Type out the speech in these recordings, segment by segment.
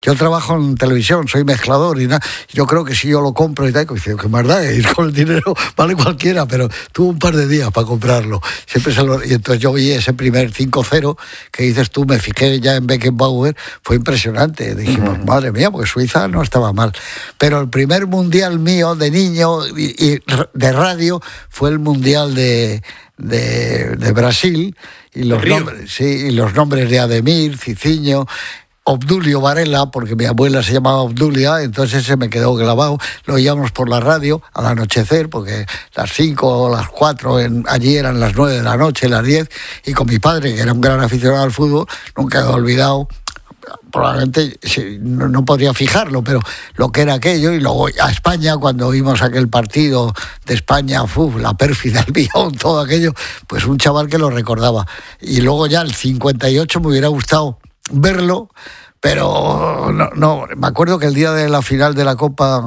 yo trabajo en televisión, soy mezclador y nada. Yo creo que si yo lo compro y tal, que más da, ir con el dinero vale cualquiera, pero tuve un par de días para comprarlo. Y entonces yo vi ese primer 5-0 que dices tú, me fijé ya en Beckenbauer, fue impresionante. Dijimos, madre mía, porque Suiza no estaba mal. Pero el primer mundial mío de niño y de radio fue el mundial de Brasil, y los nombres de Ademir, Cicinho, Obdulio Varela, porque mi abuela se llamaba Obdulia, entonces se me quedó grabado. Lo oíamos por la radio al anochecer, porque las 5 o las 4 allí eran las 9 de la noche, las 10, y con mi padre, que era un gran aficionado al fútbol, nunca he olvidado. Probablemente no podría fijarlo, pero lo que era aquello. Y luego a España, cuando vimos aquel partido de España, la pérfida, el Billón, todo aquello, pues un chaval que lo recordaba. Y luego ya el 58 me hubiera gustado verlo, pero no, me acuerdo que el día de la final de la Copa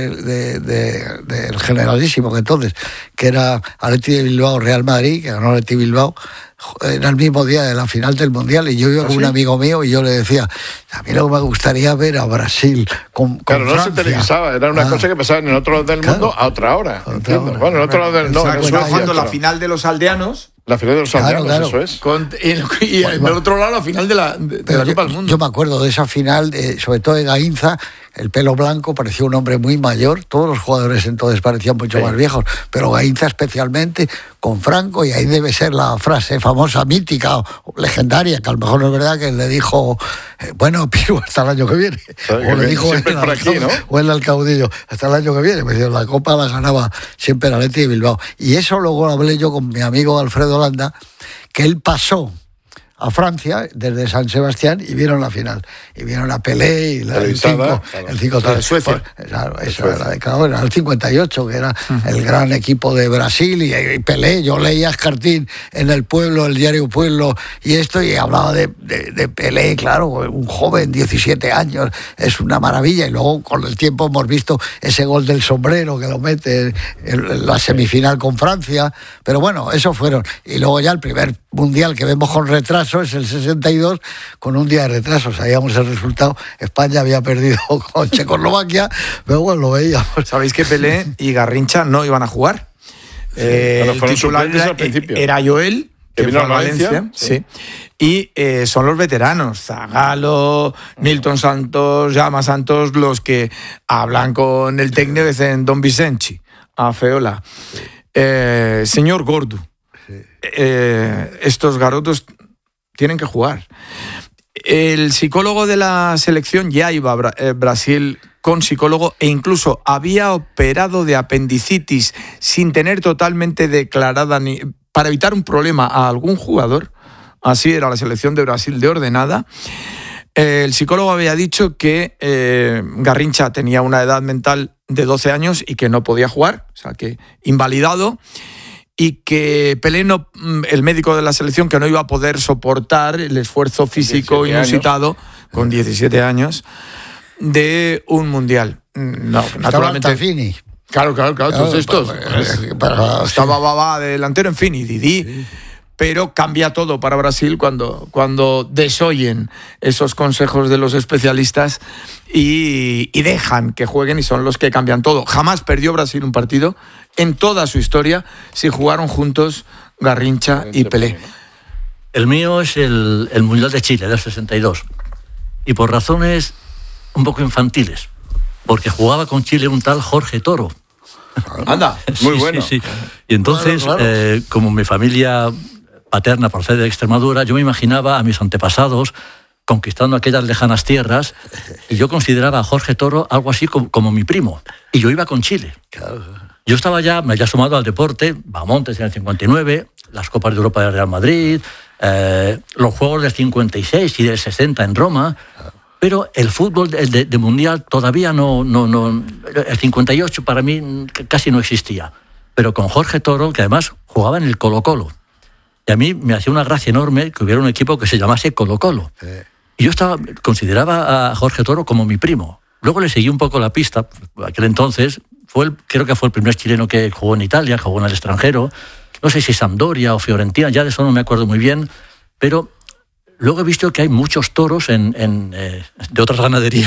del Generalísimo, que entonces, que era Athletic de Bilbao, Real Madrid, que ganó Athletic Bilbao, era el mismo día de la final del Mundial, y yo iba con un amigo mío y yo le decía, a mí lo que me gustaría ver a Brasil con claro, no Francia. Se televisaba, era una cosa que pasaba en el otro lado del mundo a otra hora. Bueno, en el otro lado del mundo. Estaba jugando la final de los aldeanos. La final de los aldeanos, claro. eso es. Y del otro lado la final de la Copa del Mundo. Yo me acuerdo de esa final, sobre todo de Gainza, el pelo blanco, parecía un hombre muy mayor. Todos los jugadores entonces parecían mucho más viejos, pero Gainza especialmente, con Franco, y ahí debe ser la frase famosa, mítica o legendaria, que a lo mejor no es verdad, que le dijo, bueno, Piru, hasta el año que viene. O le dijo él al caudillo, hasta el año que viene. Me dijo, la Copa la ganaba siempre el Athletic de Bilbao. Y eso luego lo hablé yo con mi amigo Alfredo Landa, que él pasó a Francia desde San Sebastián y vieron la final. Y vieron a Pelé y el 5-3 de Suecia. Eso era el 58, que era el gran equipo de Brasil, y Pelé. Yo leía Escartín en El Pueblo, el diario Pueblo, y hablaba de Pelé, claro, un joven, 17 años, es una maravilla. Y luego con el tiempo hemos visto ese gol del sombrero que lo mete en la semifinal con Francia. Pero bueno, esos fueron. Y luego ya el primer mundial que vemos con retraso es el 62, con un día de retraso. Sabíamos el resultado. España había perdido con Checoslovaquia, pero bueno, lo veíamos. ¿Sabéis que Pelé y Garrincha no iban a jugar? El titular era Joel, que vino a Valencia. Sí. Y son los veteranos, Zagallo, Milton Santos, Jaume Santos, los que hablan con el técnico y dicen Don Vicenci, a Feola. Señor Gordo, estos garotos tienen que jugar. El psicólogo de la selección ya iba a Brasil con psicólogo, e incluso había operado de apendicitis sin tener totalmente declarada para evitar un problema a algún jugador. Así era la selección de Brasil de ordenada. El psicólogo había dicho que Garrincha tenía una edad mental de 12 años y que no podía jugar, o sea que invalidado. Y que Pelé, el médico de la selección, que no iba a poder soportar el esfuerzo físico inusitado con 17 años de un mundial. No, naturalmente. Fini. Claro, todos estos. Estaba Babá de delantero, en fin, y Didi. Sí. Pero cambia todo para Brasil cuando desoyen esos consejos de los especialistas y dejan que jueguen, y son los que cambian todo. Jamás perdió Brasil un partido en toda su historia si jugaron juntos Garrincha y Pelé. El mío es el Mundial de Chile, del 62. Y por razones un poco infantiles. Porque jugaba con Chile un tal Jorge Toro. Anda, muy bueno. Sí. Y entonces, claro. Como mi familia paterna procede de Extremadura, yo me imaginaba a mis antepasados conquistando aquellas lejanas tierras, y yo consideraba a Jorge Toro algo así como mi primo. Y yo iba con Chile. Claro. Yo me había sumado al deporte, Bahamontes en el 59, las Copas de Europa del Real Madrid, los Juegos del 56 y del 60 en Roma, pero el fútbol de Mundial todavía no, el 58 para mí casi no existía. Pero con Jorge Toro, que además jugaba en el Colo-Colo. Y a mí me hacía una gracia enorme que hubiera un equipo que se llamase Colo-Colo. Y yo consideraba a Jorge Toro como mi primo. Luego le seguí un poco la pista. Aquel entonces creo que fue el primer chileno que jugó en Italia, jugó en el extranjero. No sé si Sampdoria o Fiorentina, ya de eso no me acuerdo muy bien. Pero luego he visto que hay muchos toros de otras ganaderías